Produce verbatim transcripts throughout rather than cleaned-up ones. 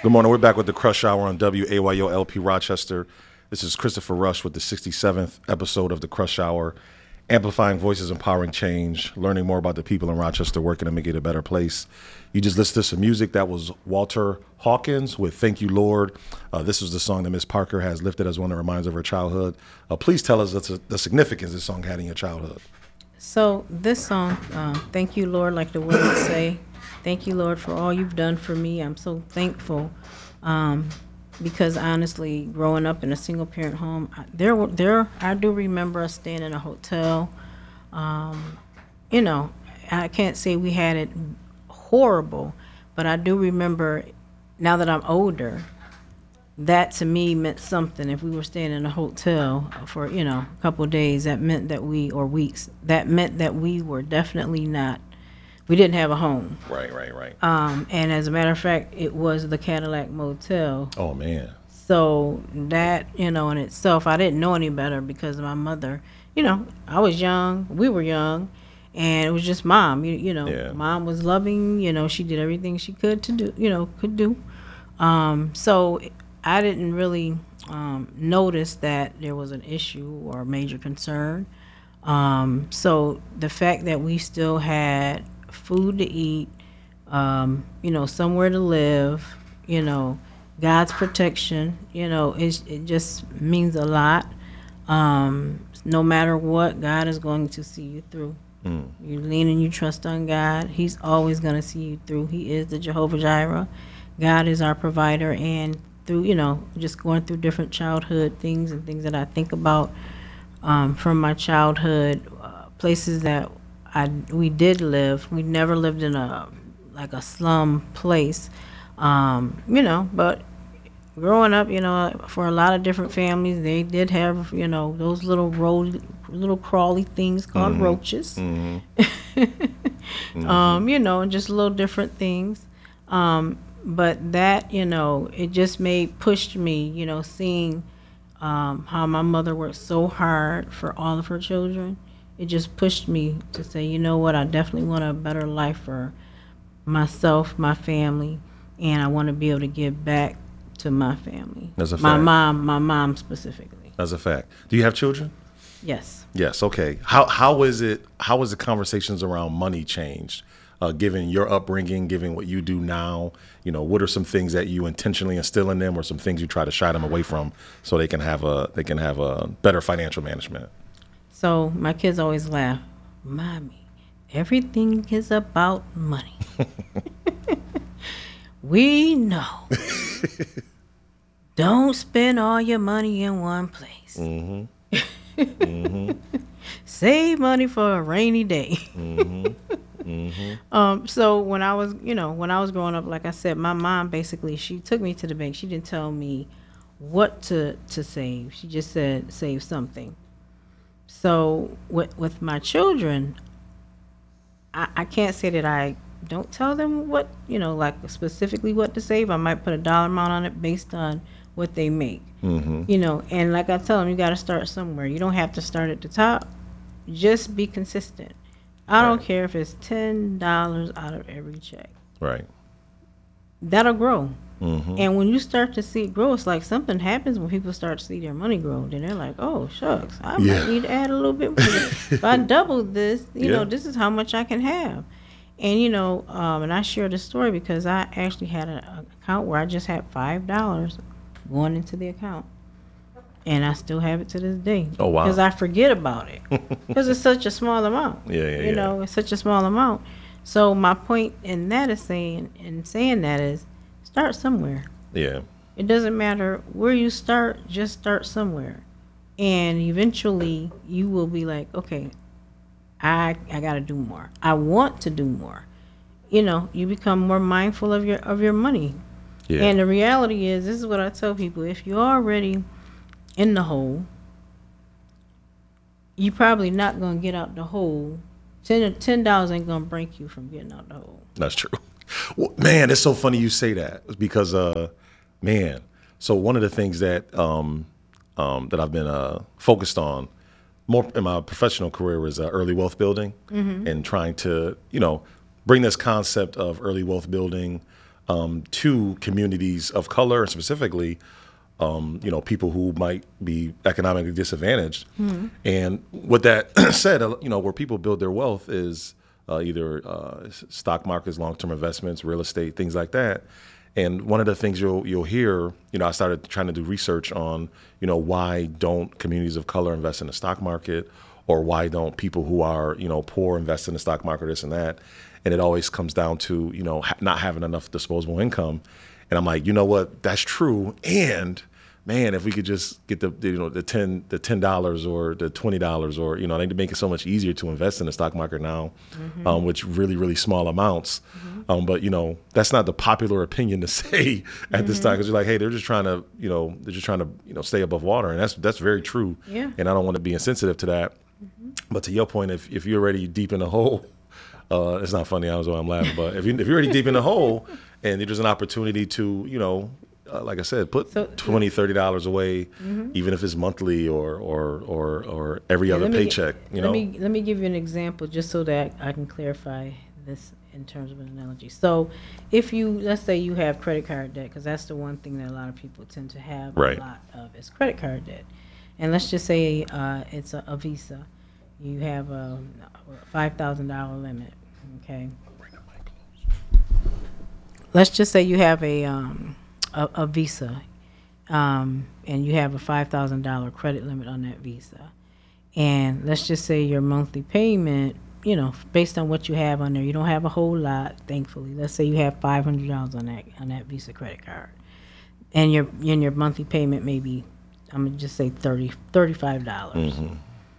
Good morning. We're back with the Crush Hour on W A Y O L P Rochester. This is Christopher Rush with the sixty-seventh episode of the Crush Hour, amplifying voices, empowering change, learning more about the people in Rochester, working to make it a better place. You just listened to some music. That was Walter Hawkins with Thank You, Lord. Uh, this was the song that Miss Parker has lifted as one that reminds of her childhood. Uh, please tell us the, the significance this song had in your childhood. So this song, uh, Thank You, Lord, like the words say, thank you, Lord, for all you've done for me. I'm so thankful um, because honestly, growing up in a single parent home, I- there, were- there, I do remember us staying in a hotel. Um, you know, I can't say we had it horrible, but I do remember now that I'm older, that to me meant something. If we were staying in a hotel for, you know, a couple of days, that meant that we, or weeks, that meant that we were definitely not, we didn't have a home. Right, right, right. Um, and as a matter of fact, it was the Cadillac Motel. Oh, man. So that, you know, in itself, I didn't know any better because my mother, you know, I was young, we were young, and it was just mom, you, you know, Yeah. mom was loving, you know, she did everything she could to do, you know, could do. Um, so I didn't really um, notice that there was an issue or a major concern. Um, so the fact that we still had food to eat, um, you know, somewhere to live, you know, God's protection, you know, it, it just means a lot. Um, no matter what, God is going to see you through. Mm. You lean and you trust on God. He's always going to see you through. He is the Jehovah Jireh. God is our provider. And through, you know, just going through different childhood things and things that I think about um, from my childhood, uh, places that I we did live. We never lived in a like a slum place, um, you know. But growing up, you know, for a lot of different families, they did have, you know, those little roll, little crawly things called Mhm. roaches. Mm-hmm. um, you know, and just little different things. Um, but that, you know, it just made pushed me, you know, seeing um, how my mother worked so hard for all of her children. It just pushed me to say, you know what, I definitely want a better life for myself, my family, and I want to be able to give back to my family. That's a my fact. mom, my mom specifically. That's a fact. Do you have children? Yes. Yes. Okay. How how is it? How is the conversations around money changed? Uh, given your upbringing, given what you do now, you know, what are some things that you intentionally instill in them, or some things you try to shy them away from, so they can have a they can have a better financial management? So my kids always laugh, Mommy, everything is about money. We know. Don't spend all your money in one place. Mm-hmm. Mm-hmm. Save money for a rainy day. Mm-hmm. Mm-hmm. Um, so when I was, you know, when I was growing up, like I said, my mom basically, she took me to the bank. She didn't tell me what to, to save. She just said, save something. So with, with my children, I, I can't say that I don't tell them what, you know, like specifically what to save. I might put a dollar amount on it based on what they make, Mm-hmm. you know, and like I tell them, you got to start somewhere. You don't have to start at the top. Just be consistent. I don't Right. care if it's ten dollars out of every check. Right. That'll grow. Mm-hmm. And when you start to see it grow, it's like something happens when people start to see their money grow. Then they're like, oh, shucks, I Yeah. might need to add a little bit more. If I double this, you Yeah. know, this is how much I can have. And, you know, um, and I share this story because I actually had an account where I just had five dollars going into the account. And I still have it to this day. Oh, wow. Because I forget about it. Because it's such a small amount. Yeah, yeah, You yeah. know, it's such a small amount. So my point in that is saying, in saying that is, start somewhere. Yeah. It doesn't matter where you start, just start somewhere. And eventually you will be like, okay, I I got to do more. I want to do more. You know, you become more mindful of your of your money. Yeah. And the reality is, this is what I tell people, if you're already in the hole, you're probably not going to get out the hole. Ten ten dollars ain't going to break you from getting out the hole. That's true. Well, man, it's so funny you say that, because, uh, man, so one of the things that um, um, that I've been uh, focused on more in my professional career is uh, early wealth building, Mm-hmm. and trying to, you know, bring this concept of early wealth building um, to communities of color, and specifically, um, you know, people who might be economically disadvantaged. Mm-hmm. And with that said, you know, where people build their wealth is uh, either uh, stock markets, long-term investments, real estate, things like that. And one of the things you'll you'll hear, you know, I started trying to do research on, you know, why don't communities of color invest in the stock market, or why don't people who are, you know, poor invest in the stock market, this and that. And it always comes down to, you know, ha- not having enough disposable income. And I'm like, you know what, that's true. And man, if we could just get the, the you know the ten the ten dollars or the twenty dollars, or you know, they make it so much easier to invest in the stock market now, mm-hmm. um, which really really small amounts. Mm-hmm. Um, but you know, that's not the popular opinion to say at mm-hmm. this time, because you're like, hey, they're just trying to you know they're just trying to you know stay above water, and that's that's very true. Yeah. And I don't want to be insensitive to that. Mm-hmm. But to your point, if if you're already deep in the hole, uh, it's not funny. I was why I'm laughing, but if you if you're already deep in the hole, and there's an opportunity to you know. Uh, like I said, put so, twenty dollars, thirty dollars away, mm-hmm. even if it's monthly or or or, or every yeah, other paycheck. Me, you know. Let me let me give you an example just so that I can clarify this in terms of an analogy. So, if you let's say you have credit card debt, because that's the one thing that a lot of people tend to have right. a lot of is credit card debt, and let's just say uh, it's a, a Visa, you have a five thousand dollar limit. Okay. Let's just say you have a um, A, a Visa, um, and you have a five thousand dollars credit limit on that Visa. And let's just say your monthly payment, you know, based on what you have on there, you don't have a whole lot, thankfully. Let's say you have five hundred dollars on that on that Visa credit card. And your and your monthly payment may be, I'm going to just say thirty dollars, thirty-five dollars. Mm-hmm.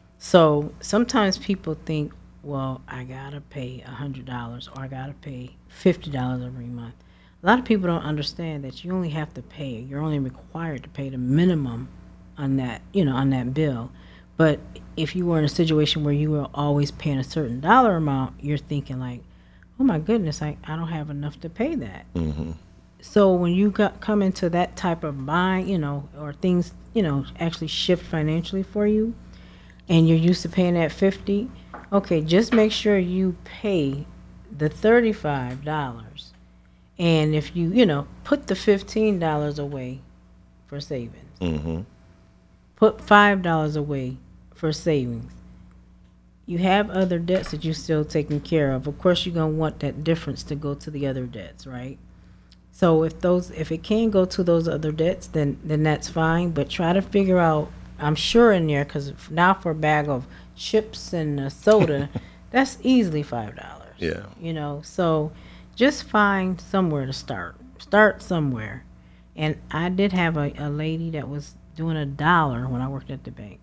So sometimes people think, well, I got to pay one hundred dollars or I got to pay fifty dollars every month. A lot of people don't understand that you only have to pay, you're only required to pay the minimum on that, you know, on that bill. But if you were in a situation where you were always paying a certain dollar amount, you're thinking like, oh my goodness, I, I don't have enough to pay that. Mm-hmm. So when you got, come into that type of buying, you know, or things, you know, actually shift financially for you, and you're used to paying that fifty, okay, just make sure you pay the thirty-five dollars. And if you, you know, put the fifteen dollars away for savings. Mm-hmm. Put five dollars away for savings. You have other debts that you're still taking care of. Of course, you're going to want that difference to go to the other debts, right? So if those, if it can go to those other debts, then, then that's fine. But try to figure out, I'm sure in there, because now for a bag of chips and a soda, that's easily five dollars. Yeah. You know, so just find somewhere to start. Start somewhere. And I did have a, a lady that was doing a dollar when I worked at the bank.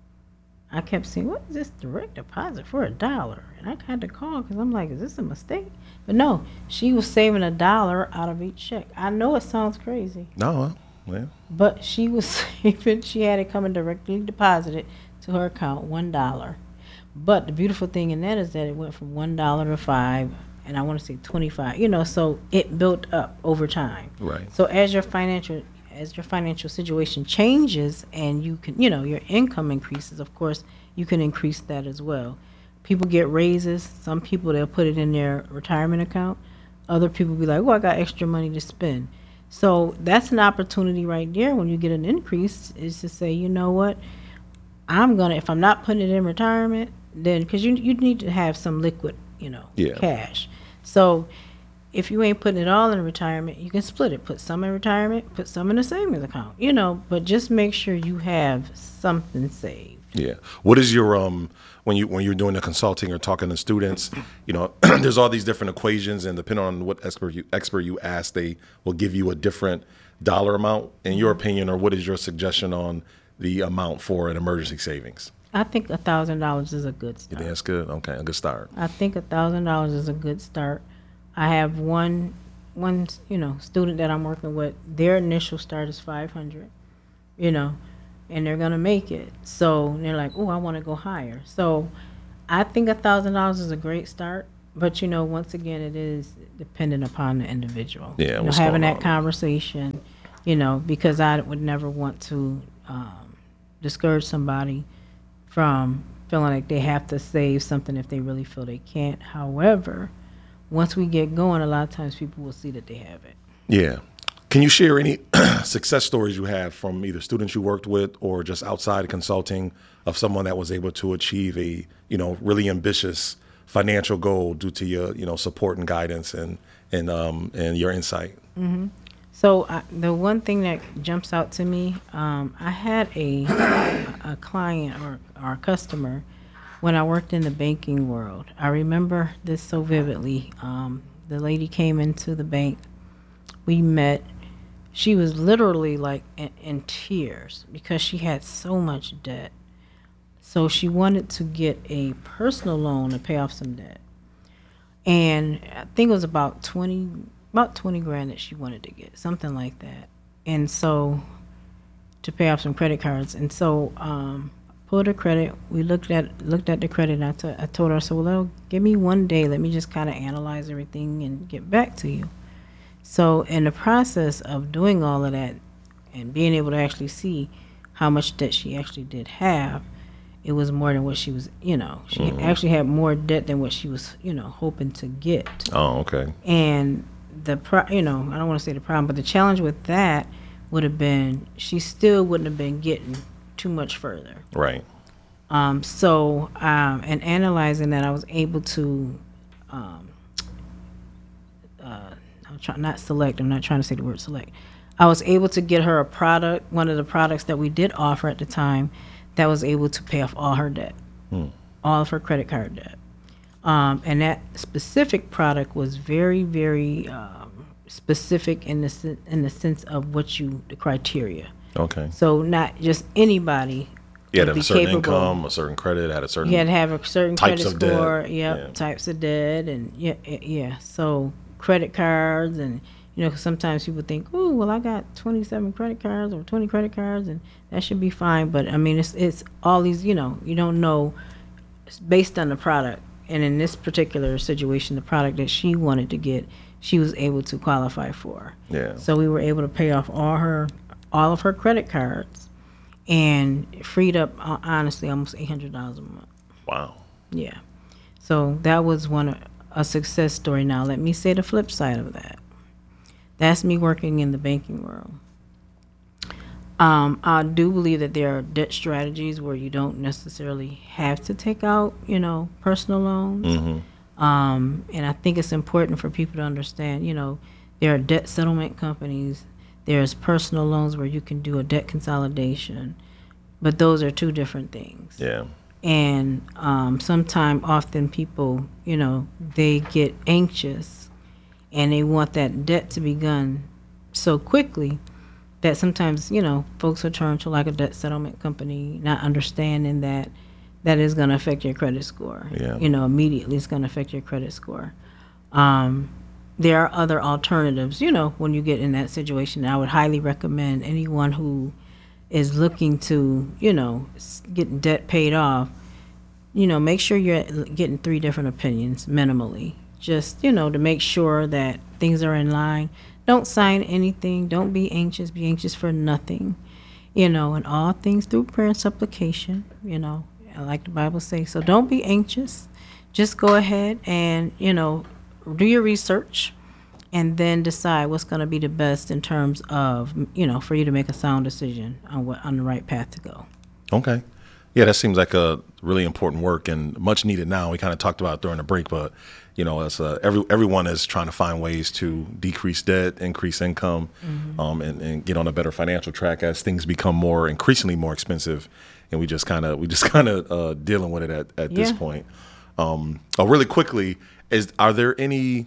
I kept saying, what is this direct deposit for a dollar? And I had to call because I'm like, is this a mistake? But no, she was saving a dollar out of each check. I know it sounds crazy. No, well. But she was saving, she had it coming directly deposited to her account, one dollar. But the beautiful thing in that is that it went from one dollar to five, and I want to say twenty-five, you know, so it built up over time. Right. So as your financial as your financial situation changes and you can, you know, your income increases, of course, you can increase that as well. People get raises. Some people, they'll put it in their retirement account. Other people be like, oh, I got extra money to spend. So that's an opportunity right there when you get an increase, is to say, you know what, I'm going to, if I'm not putting it in retirement, then, because you, you need to have some liquid, you know, yeah. cash. So if you ain't putting it all in retirement, you can split it. Put some in retirement, put some in a savings account, you know, but just make sure you have something saved. Yeah. What is your, um, when you, when you're doing the consulting or talking to students, you know, there's all these different equations, and depending on what expert you, expert you ask, they will give you a different dollar amount. In your opinion, or what is your suggestion on the amount for an emergency savings? I think a thousand dollars is a good start. You think that's good? Okay, a good start. I think a thousand dollars is a good start. I have one, one, you know, student that I'm working with. Their initial start is five hundred, you know, and they're gonna make it. So they're like, oh, I want to go higher. So I think a thousand dollars is a great start. But you know, once again, it is dependent upon the individual. Yeah, you know, having that conversation, you know, because I would never want to um, discourage somebody from feeling like they have to save something if they really feel they can't. However, once we get going, a lot of times people will see that they have it. Yeah. Can you share any success stories you have from either students you worked with or just outside consulting of someone that was able to achieve a, you know, really ambitious financial goal due to your, you know, support and guidance and and um and your insight? Mm-hmm. So uh, the one thing that jumps out to me, um, I had a a client or, or a customer when I worked in the banking world. I remember this so vividly. Um, the lady came into the bank. We met. She was literally like in, in tears because she had so much debt. So she wanted to get a personal loan to pay off some debt. And I think it was about twenty, about twenty grand that she wanted to get, something like that. And so to pay off some credit cards. And so um, pulled her credit. We looked at looked at the credit. And I, t- I told her, so well, give me one day. Let me just kind of analyze everything and get back to you. So in the process of doing all of that and being able to actually see how much debt she actually did have, it was more than what she was, you know, she mm-hmm. actually had more debt than what she was, you know, hoping to get. Oh, okay. And the, pro- you know, I don't want to say the problem, but the challenge with that would have been she still wouldn't have been getting too much further. Right. Um, so, um, and analyzing that, I was able to, um, uh, I'm trying not select. I'm not trying to say the word select. I was able to get her a product, one of the products that we did offer at the time, that was able to pay off all her debt, hmm. all of her credit card debt. Um, and that specific product was very, very um, specific in the sen- in the sense of what you the criteria. Okay. So not just anybody. You had to have a certain capable. income, a certain credit, had a certain. You had to have a certain types credit of score. Debt. Yep, Yeah. types of debt, and yeah, yeah. So credit cards, and you know, 'cause sometimes people think, oh, well, I got twenty-seven credit cards or twenty credit cards, and that should be fine. But I mean, it's it's all these, you know, you don't know. It's based on the product, and in this particular situation, the product that she wanted to get, she was able to qualify for. Yeah. So we were able to pay off all her, all of her credit cards, and freed up, uh, honestly, almost eight hundred dollars a month. Wow. Yeah. So that was one a success story. Now let me say the flip side of that. That's me working in the banking world. Um, I do believe that there are debt strategies where you don't necessarily have to take out, you know, personal loans. Mm-hmm. Um, and I think it's important for people to understand, you know, there are debt settlement companies. There's personal loans where you can do a debt consolidation. But those are two different things. Yeah. And um, sometimes, often people, you know, they get anxious and they want that debt to be done so quickly that sometimes, you know, folks will turn to like a debt settlement company, not understanding that that is going to affect your credit score. Yeah. You know, immediately it's going to affect your credit score. Um, there are other alternatives, you know, when you get in that situation. I would highly recommend anyone who is looking to, you know, get debt paid off, you know, make sure you're getting three different opinions minimally. Just, you know, to make sure that things are in line. Don't sign anything. Don't be anxious. Be anxious for nothing. You know, and all things through prayer and supplication, you know, like the Bible says. So don't be anxious. Just go ahead and, you know, do your research and then decide what's going to be the best in terms of, you know, for you to make a sound decision on what on the right path to go. Okay. Yeah, that seems like a really important work and much needed now. We kind of talked about it during the break, but, you know, as uh, every everyone is trying to find ways to decrease debt, increase income, mm-hmm. um, and, and get on a better financial track as things become more increasingly more expensive, and we just kind of we just kind of uh, dealing with it at, at yeah. this point. Um, oh, really quickly, is are there any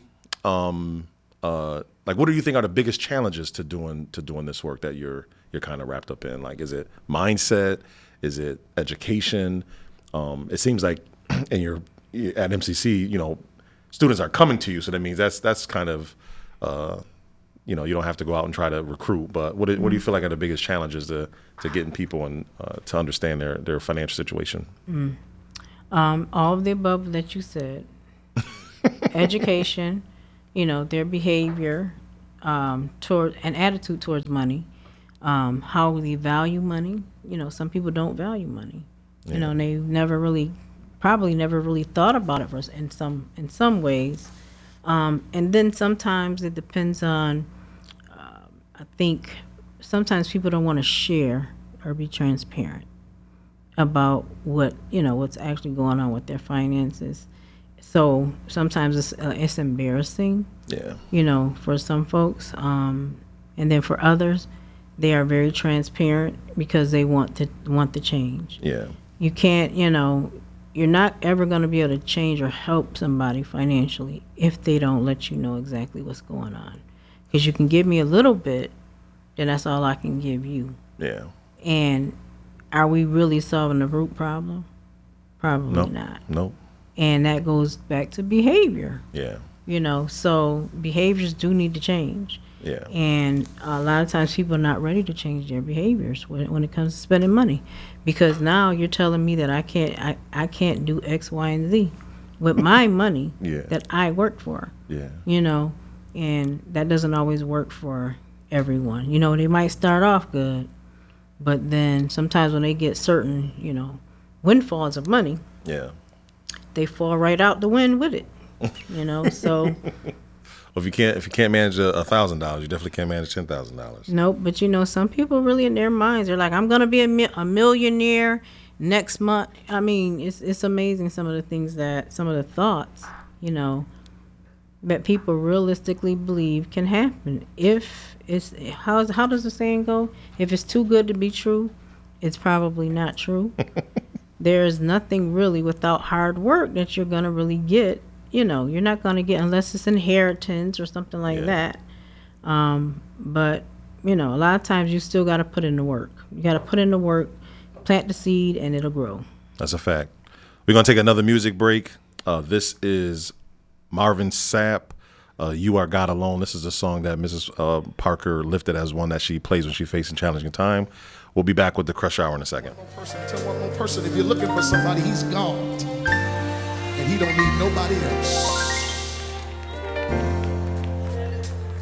um, uh, like what do you think are the biggest challenges to doing to doing this work that you're you're kind of wrapped up in? Like, is it mindset? Is it education? Um, it seems like in your at M C C, you know, students are coming to you, so that means that's that's kind of, uh, you know, you don't have to go out and try to recruit. But what do, what do you feel like are the biggest challenges to to getting people and uh, to understand their their financial situation? Mm. Um, all of the above that you said, education, you know, their behavior um, toward an attitude towards money, um, how they value money. You know, some people don't value money. You yeah. know, and they've never really, probably never really thought about it for, in some in some ways. Um, and then sometimes it depends on, uh, I think sometimes people don't want to share or be transparent about what, you know, what's actually going on with their finances. So sometimes it's, uh, it's embarrassing, Yeah. you know, for some folks. Um, and then for others, they are very transparent because they want to want the change. Yeah. You can't, you know, you're not ever going to be able to change or help somebody financially if they don't let you know exactly what's going on. Because you can give me a little bit, then that's all I can give you. Yeah. And are we really solving the root problem? Probably Nope. not. Nope. And that goes back to behavior, Yeah. you know. So behaviors do need to change. Yeah. And a lot of times people are not ready to change their behaviors when, when it comes to spending money. Because now you're telling me that I can't I, I can't do X, Y, and Z with my money Yeah. that I worked for. Yeah. You know, and that doesn't always work for everyone. You know, they might start off good, but then sometimes when they get certain, you know, windfalls of money, Yeah. they fall right out the wind with it. You know, so Well, if you can't if you can't manage a, a thousand dollars, you definitely can't manage ten thousand dollars. nope. But you know, some people really in their minds, they're like, I'm gonna be a, mi- a millionaire next month. I mean, it's it's amazing some of the things that some of the thoughts, you know, that people realistically believe can happen. If it's how how does the saying go? If it's too good to be true, it's probably not true. There is nothing really without hard work that you're gonna really get. You know, you're not gonna get unless it's inheritance or something like Yeah. that. Um, but you know, a lot of times you still got to put in the work. You got to put in the work, plant the seed, and it'll grow. That's a fact. We're gonna take another music break. Uh, this is Marvin Sapp. Uh, you Are God Alone. This is a song that Missus Uh, Parker lifted as one that she plays when she's facing challenging time. We'll be back with the Crush Hour in a second. One person, tell one more person, if you're looking for somebody, he's God, and he don't need nobody else.